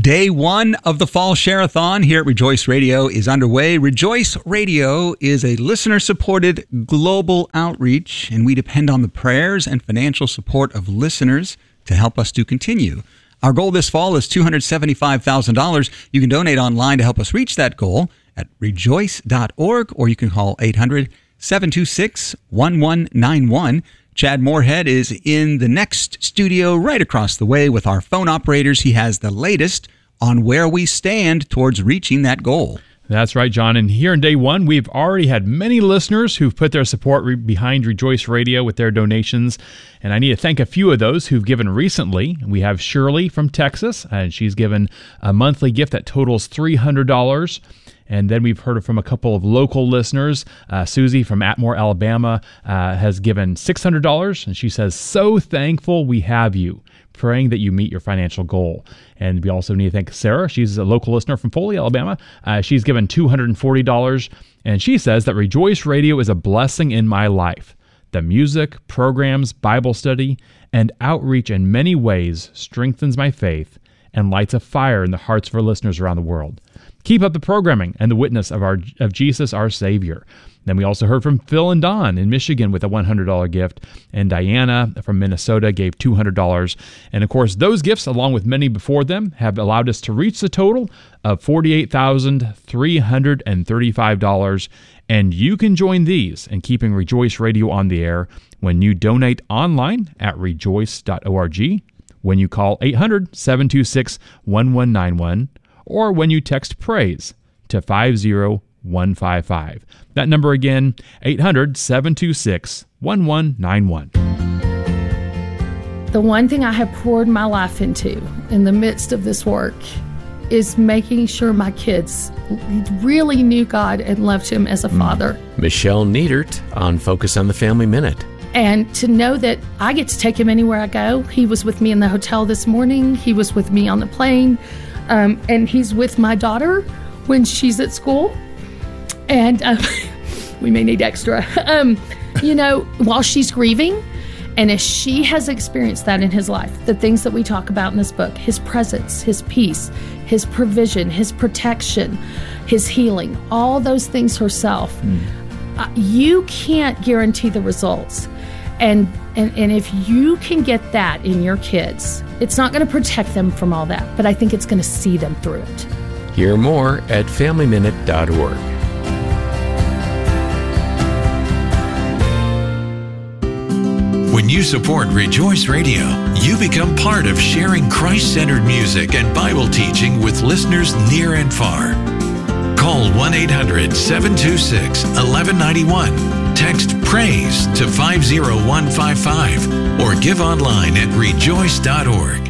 Day one of the Fall Share-a-thon here at Rejoice Radio is underway. Rejoice Radio is a listener-supported global outreach, and we depend on the prayers and financial support of listeners to help us to continue. Our goal this fall is $275,000. You can donate online to help us reach that goal at rejoice.org, or you can call 800-726-1191. Chad Moorhead is in the next studio right across the way with our phone operators. He has the latest on where we stand towards reaching that goal. That's right, John. And here in day one, we've already had many listeners who've put their support behind Rejoice Radio with their donations. And I need to thank a few of those who've given recently. We have Shirley from Texas, and she's given a monthly gift that totals $300. And then we've heard from a couple of local listeners. Susie from Atmore, Alabama, has given $600, and she says, "So thankful we have you, praying that you meet your financial goal." And we also need to thank Sarah. She's a local listener from Foley, Alabama. She's given $240, and she says that Rejoice Radio is a blessing in my life. The music, programs, Bible study, and outreach in many ways strengthens my faith and lights a fire in the hearts of our listeners around the world. Keep up the programming and the witness of Jesus, our Savior. Then we also heard from Phil and Don in Michigan with a $100 gift, and Diana from Minnesota gave $200. And of course, those gifts, along with many before them, have allowed us to reach the total of $48,335. And you can join these in keeping Rejoice Radio on the air when you donate online at rejoice.org, when you call 800-726-1191, or when you text PRAISE to 50155. That number again, 800-726-1191. The one thing I have poured my life into in the midst of this work is making sure my kids really knew God and loved Him as a father. Michelle Niedert on Focus on the Family Minute. And to know that I get to take him anywhere I go. He was with me in the hotel this morning. He was with me on the plane. And he's with my daughter when she's at school. And we may need extra. While she's grieving. And as she has experienced that in his life, the things that we talk about in this book, his presence, his peace, his provision, his protection, his healing, all those things herself, you can't guarantee the results. And if you can get that in your kids, it's not going to protect them from all that, but I think it's going to see them through it. Hear more at FamilyMinute.org. When you support Rejoice Radio, you become part of sharing Christ-centered music and Bible teaching with listeners near and far. Call 1-800-726-1191. Text PRAISE to 50155 or give online at rejoice.org.